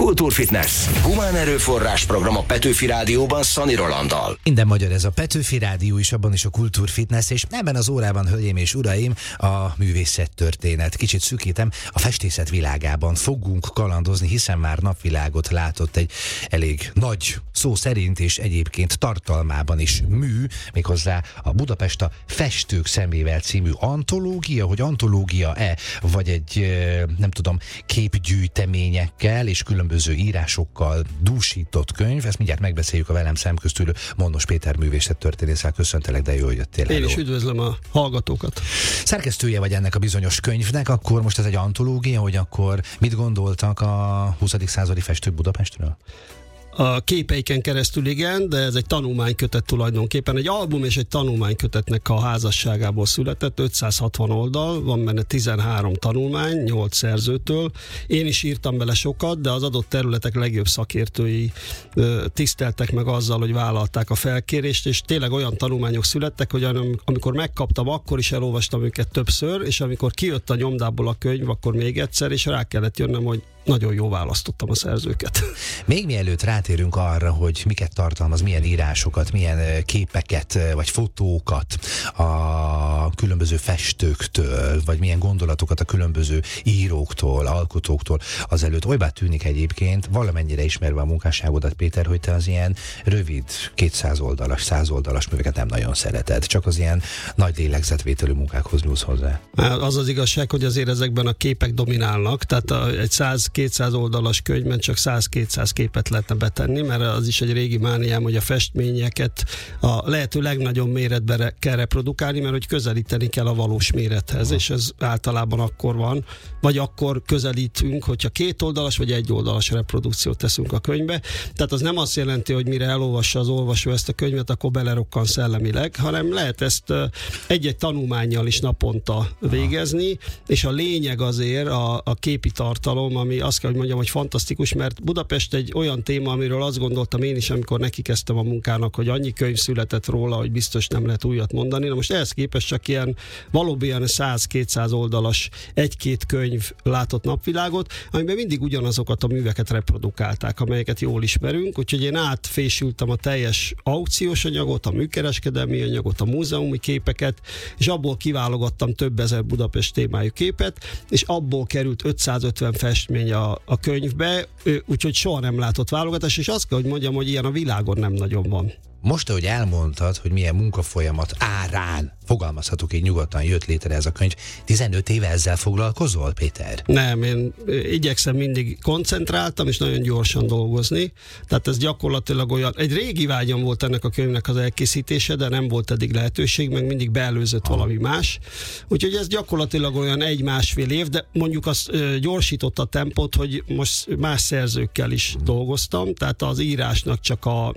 Kultúrfitness. Humán erőforrás program a Petőfi Rádióban Szani Rolanddal. Minden magyar, ez a Petőfi Rádió is, abban is a Kultúrfitness, és ebben az órában, hölgyeim és uraim, a művészettörténet. Kicsit szűkítem, a festészet világában fogunk kalandozni, hiszen már napvilágot látott egy elég nagy, szó szerint és egyébként tartalmában is mű, méghozzá a Budapest a Festők szemével című antológia, hogy antológia-e, vagy egy, nem tudom, képgyűjteményekkel és különböző írásokkal dúsított könyv. Ezt mindjárt megbeszéljük a velem szemközt ülő Mondos Péter művészettörténésszel. Köszöntelek, de jó, hogy jöttél. Én is üdvözlöm a hallgatókat. Szerkesztője vagy ennek a bizonyos könyvnek, akkor most ez egy antológia, hogy akkor mit gondoltak a 20. századi festők Budapestről? A képeiken keresztül igen, de ez egy tanulmánykötet tulajdonképpen. Egy album és egy tanulmánykötetnek a házasságából született, 560 oldal, van benne 13 tanulmány, 8 szerzőtől. Én is írtam bele sokat, de az adott területek legjobb szakértői tiszteltek meg azzal, hogy vállalták a felkérést, és tényleg olyan tanulmányok születtek, hogy amikor megkaptam, akkor is elolvastam őket többször, és amikor kijött a nyomdából a könyv, akkor még egyszer, és rá kellett jönnöm, hogy nagyon jó választottam a szerzőket. Még mielőtt rátérünk arra, hogy miket tartalmaz, milyen írásokat, milyen képeket, vagy fotókat a különböző festőktől, vagy milyen gondolatokat a különböző íróktól, alkotóktól, azelőtt olybá tűnik egyébként, valamennyire ismerve a munkásságodat, Péter, hogy te az ilyen rövid, 200 oldalas, 100 oldalas műveket nem nagyon szereted, csak az ilyen nagy lélegzetvételű munkákhoz nyúlsz hozzá. Az az igazság, hogy azért ezekben a képek dominálnak, tehát egy 100-200 oldalas könyvben csak 100-200 képet lehetne betenni, mert az is egy régi mániám, hogy a festményeket a lehető legnagyobb méretben kell reprodukálni, mert hogy közelíteni kell a valós mérethez, és ez általában akkor van, vagy akkor közelítünk, hogyha 2 oldalas vagy 1 oldalas reprodukciót teszünk a könyvbe. Tehát az nem azt jelenti, hogy mire elolvassa az olvasó ezt a könyvet, akkor belerokkan szellemileg, hanem lehet ezt egy-egy tanulmánnyal is naponta végezni, és a lényeg azért a képi tartalom, ami azt kell, hogy mondjam, hogy fantasztikus, mert Budapest egy olyan téma, amiről azt gondoltam én is, amikor nekikezdtem a munkának, hogy annyi könyv született róla, hogy biztos nem lehet újat mondani. Na most ehhez képest csak ilyen valóban 100-200 oldalas 1-2 könyv látott napvilágot, amiben mindig ugyanazokat a műveket reprodukálták, amelyeket jól ismerünk, úgyhogy én átfésültem a teljes aukciós anyagot, a műkereskedelmi anyagot, a múzeumi képeket, és abból kiválogattam több ezer Budapest témájú képet, és abból került 550 festmény a könyvbe, úgyhogy soha nem látott válogatás, és azt kell, hogy mondjam, hogy ilyen a világon nem nagyon van. Most, ahogy elmondtad, hogy milyen munkafolyamat árán, fogalmazhatok így nyugodtan, jött létre ez a könyv, 15 éve ezzel foglalkozol, Péter? Nem, én igyekszem mindig koncentráltam és nagyon gyorsan dolgozni, tehát ez gyakorlatilag olyan, egy régi vágyam volt ennek a könyvnek az elkészítése, de nem volt eddig lehetőség, meg mindig beelőzött valami más, úgyhogy ez gyakorlatilag olyan 1-1,5 év, de mondjuk azt gyorsította a tempót, hogy most más szerzőkkel is dolgoztam, tehát az írásnak csak a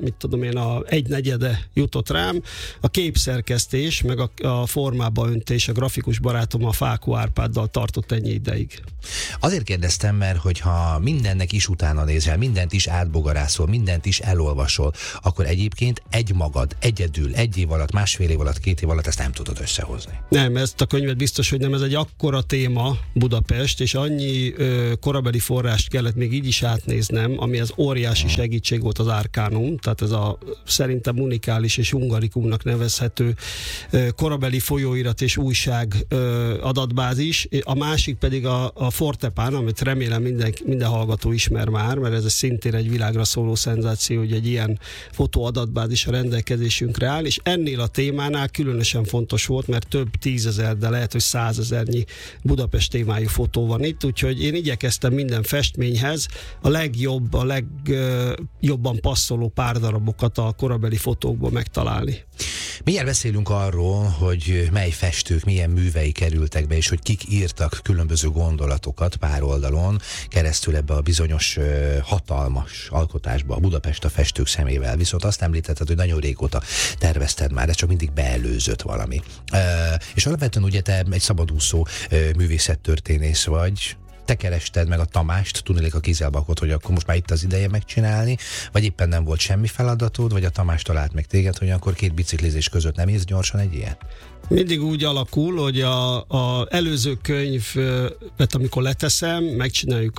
1/4 jutott rám, a képszerkesztés, meg a formába öntés, a grafikus barátom a Fákó Árpáddal tartott ennyi ideig. Azért kérdeztem, mert hogyha mindennek is utána nézel, mindent is átbogarászol, mindent is elolvasol, akkor egyébként egymagad, egyedül, 1 év alatt, 1,5 év alatt, 2 év alatt ezt nem tudod összehozni. Nem, ezt a könyvet biztos, hogy nem, ez egy akkora téma Budapest, és annyi korabeli forrást kellett még így is átnéznem, ami az óriási segítség volt az Arcanum, tehát ez a szerintem unikális és hungarikumnak nevezhető korabeli folyóirat és újság adatbázis, a másik pedig a Fortepán, amit remélem minden hallgató ismer már, mert ez szintén egy világra szóló szenzáció, hogy egy ilyen fotóadatbázis a rendelkezésünkre áll, és ennél a témánál különösen fontos volt, mert több 10 000, de lehet, hogy 100 000 Budapest témájú fotó van itt, úgyhogy én igyekeztem minden festményhez a legjobb, a legjobban passzoló pár darabokat a korabeli fotókból megtalálni. Mindjárt beszélünk arról, hogy mely festők milyen művei kerültek be, és hogy kik írtak különböző gondolatokat pár oldalon keresztül ebbe a bizonyos hatalmas alkotásba, a Budapest a Festők szemével. Viszont azt említetted, hogy nagyon régóta tervezted már, ez csak mindig beelőzött valami. És alapvetően ugye te egy szabadúszó művészettörténész vagy, te kerested meg a Tamást, tudnék a Kizelbakot, hogy akkor most már itt az ideje megcsinálni, vagy éppen nem volt semmi feladatod, vagy a Tamás talált meg téged, hogy akkor két biciklizés között nem ész gyorsan egy ilyen? Mindig úgy alakul, hogy a előző könyvet, amikor leteszem, megcsináljuk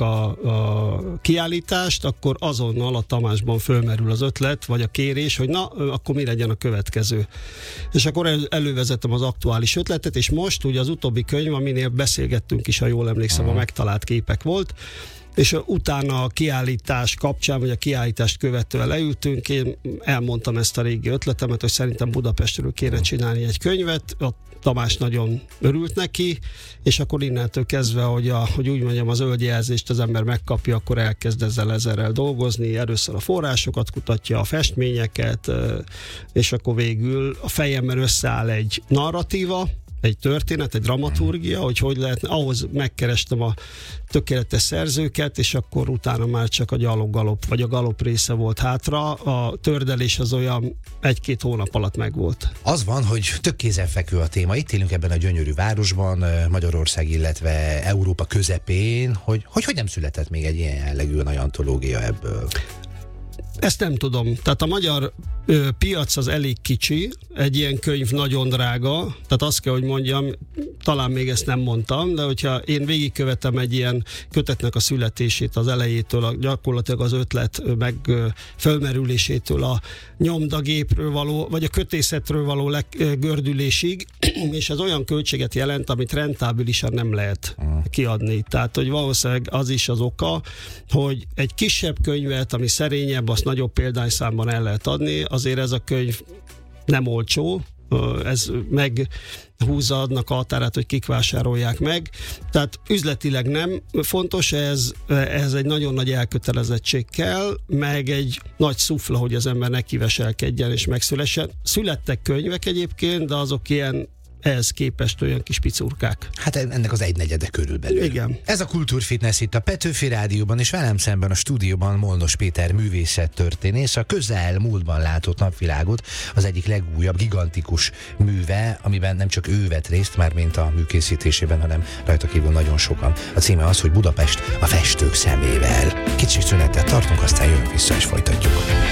a kiállítást, akkor azonnal a Tamásban fölmerül az ötlet, vagy a kérés, hogy na, akkor mi legyen a következő. És akkor elővezetem az aktuális ötletet, és most ugye az utóbbi könyv, aminél beszélgettünk is, ha jól emlékszem, a megtalált képek volt, és utána a kiállítás kapcsán, vagy a kiállítást követően leültünk, én elmondtam ezt a régi ötletemet, hogy szerintem Budapestről kéne csinálni egy könyvet, a Tamás nagyon örült neki, és akkor innentől kezdve, hogy úgy mondjam, az zöldjelzést az ember megkapja, akkor elkezd ezerrel dolgozni, először a forrásokat kutatja, a festményeket, és akkor végül a fejemben összeáll egy narratíva, egy történet, egy dramaturgia, hogy lehetne, ahhoz megkerestem a tökéletes szerzőket, és akkor utána már csak a gyalog-galop, vagy a galop része volt hátra. A tördelés az olyan 1-2 hónap alatt megvolt. Az van, hogy tök kézenfekvő a téma. Itt élünk ebben a gyönyörű városban, Magyarország, illetve Európa közepén, hogy nem született még egy ilyen jellegű nagy antológia ebből? Ezt nem tudom. Tehát a magyar piac az elég kicsi, egy ilyen könyv nagyon drága, tehát azt kell, hogy mondjam, talán még ezt nem mondtam, de hogyha én végigkövetem egy ilyen kötetnek a születését az elejétől, gyakorlatilag az ötlet meg fölmerülésétől a nyomdagépről való, vagy a kötészetről való gördülésig, és ez olyan költséget jelent, amit rentábilisan nem lehet kiadni. Tehát, hogy valószínűleg az is az oka, hogy egy kisebb könyvet, ami szerényebb, azt nagyobb példányszámban el lehet adni, azért ez a könyv nem olcsó, ez meghúzza adnak a határát, hogy kik vásárolják meg. Tehát üzletileg nem fontos, ez egy nagyon nagy elkötelezettség kell, meg egy nagy szufla, hogy az ember nekiveselkedjen és megszülessen. Születtek könyvek egyébként, de azok ilyen ehhez képest olyan kis picurkák. Hát ennek az 1/4 körülbelül. Igen. Ez a Kultúrfitness itt a Petőfi Rádióban, és velem szemben a stúdióban Molnos Péter művészettörténész, a közelmúltban látott napvilágot, az egyik legújabb, gigantikus műve, amiben nem csak ő vett részt, mármint a műkészítésében, hanem rajta kívül nagyon sokan. A címe az, hogy Budapest a festők szemével. Kicsit szünetet tartunk, aztán jövünk vissza és folytatjuk.